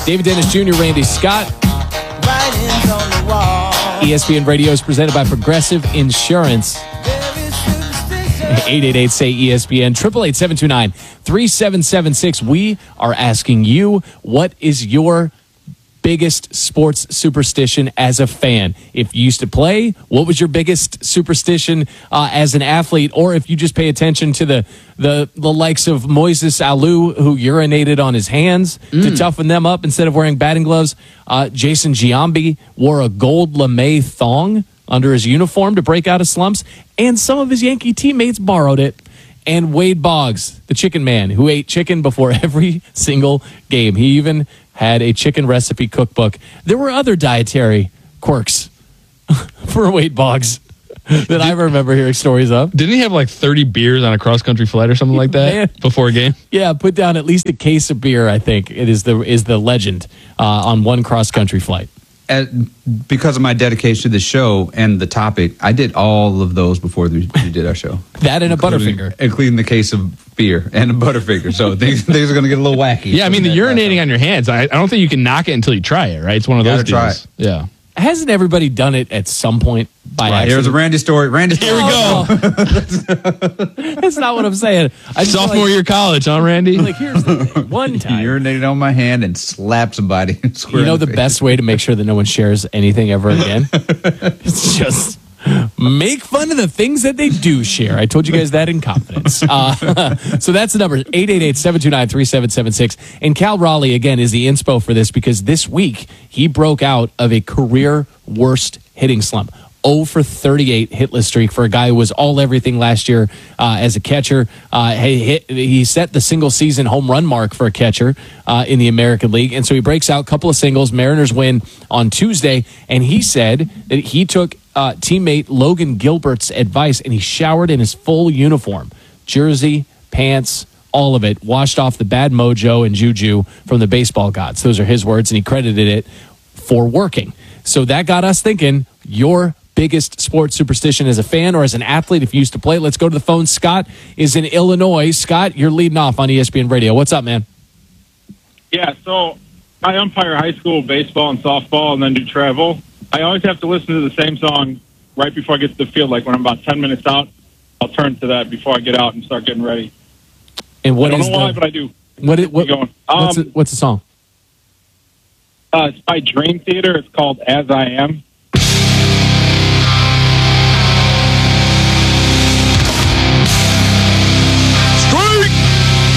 David Dennis Jr., Randy Scott. ESPN Radio is presented by Progressive Insurance. 888-SAY-ESPN, 888-729-3776. We are asking you, what is your biggest sports superstition as a fan? If you used to play, what was your biggest superstition as an athlete? Or if you just pay attention to the likes of Moises Alou, who urinated on his hands to toughen them up instead of wearing batting gloves. Jason Giambi wore a gold lame thong under his uniform to break out of slumps, and some of his Yankee teammates borrowed it. And Wade Boggs, the chicken man, who ate chicken before every single game. He even had a chicken recipe cookbook. There were other dietary quirks for Wade Boggs that I remember hearing stories of. Didn't he have like 30 beers on a cross-country flight or something like that before a game? Yeah, put down at least a case of beer, I think. It is the legend on one cross-country flight. Because of my dedication to the show and the topic, I did all of those before we did our show. That and a Butterfinger. Including the case of beer and a Butterfinger. So things are going to get a little wacky. Yeah, I mean, the urinating on your hands, I don't think you can knock it until you try it, right? It's one of those deals. Try it. Yeah. Hasn't everybody done it at some point by accident? Here's a Randy story. Here we go. That's not what I'm saying. Sophomore year college, huh, Randy? Like, here's the thing. One time. Urinated on my hand and slapped somebody. You know the best way to make sure that no one shares anything ever again? It's just make fun of the things that they do share. I told you guys that in confidence. So that's the number, 888-729-3776. And Cal Raleigh, again, is the inspo for this because this week he broke out of a career worst hitting slump. 0 for 38 hitless streak for a guy who was all everything last year as a catcher. He set the single season home run mark for a catcher in the American League. And so he breaks out a couple of singles. Mariners win on Tuesday. And he said that he took teammate Logan Gilbert's advice and he showered in his full uniform, jersey, pants, all of it, washed off the bad mojo and juju from the baseball gods. Those are his words, and he credited it for working. So that got us thinking, your biggest sports superstition as a fan or as an athlete if you used to play. Let's go to the phone. Scott is in Illinois. Scott, you're leading off on ESPN Radio. What's up, man? Yeah, so I umpire high school baseball and softball and then do travel. I always have to listen to the same song right before I get to the field. Like when I'm about 10 minutes out, I'll turn to that before I get out and start getting ready. And what I don't know why, but I do. What's the song? It's by Dream Theater. It's called As I Am.